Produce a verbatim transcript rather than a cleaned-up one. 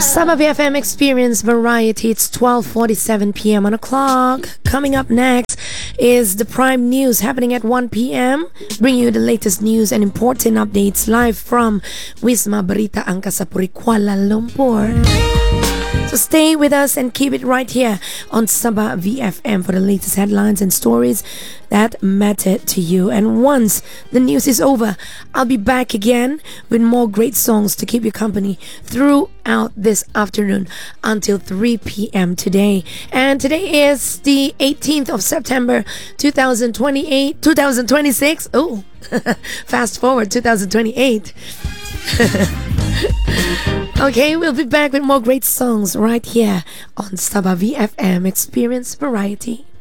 Sabah V F M Experience Variety. It's twelve forty-seven p.m. on the clock. Coming up next is the Prime News happening at one p.m. Bring you the latest news and important updates live from Wisma Berita Angkasa Puri, Kuala Lumpur. So stay with us and keep it right here on Sabah V F M for the latest headlines and stories that matter to you. And once the news is over, I'll be back again with more great songs to keep you company throughout this afternoon until three p.m. today. And today is the eighteenth of September twenty twenty-eight, twenty twenty-six. Oh, fast forward two thousand twenty-eight. Okay, we'll be back with more great songs right here on Sabah V F M Experience Variety.